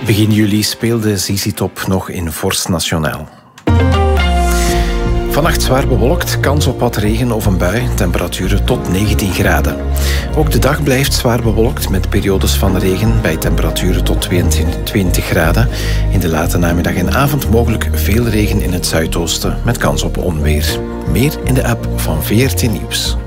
Begin juli speelde ZZ Top nog in Forst Nationaal. Vannacht zwaar bewolkt, kans op wat regen of een bui, temperaturen tot 19 graden. Ook de dag blijft zwaar bewolkt met periodes van regen bij temperaturen tot 22 graden. In de late namiddag en avond mogelijk veel regen in het zuidoosten met kans op onweer. Meer in de app van VRT Nieuws.